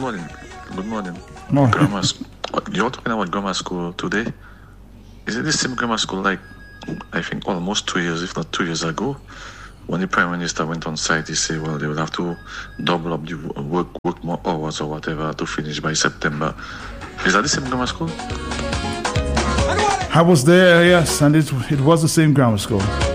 morning. Good morning. No. Grammar school. You're talking about grammar school today? Is it the same grammar school like, I think, almost 2 years, if not 2 years ago? When the Prime Minister went on site, he said, well, they will have to double up the work more hours or whatever to finish by September. Is that the same grammar school? I was there, yes, and it was the same grammar school.